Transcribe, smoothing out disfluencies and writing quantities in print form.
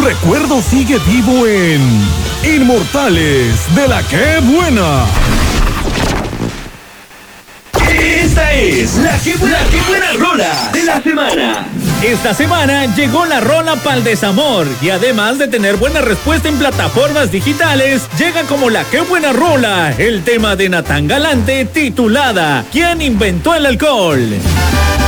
recuerdo sigue vivo en Inmortales de la ¡Qué Buena! Esta es la ¡Qué Buena Rola de la semana! Esta semana llegó la rola pa'l desamor y además de tener buena respuesta en plataformas digitales, llega como la ¡Qué Buena Rola! El tema de Natán Galante titulada ¿Quién inventó el alcohol?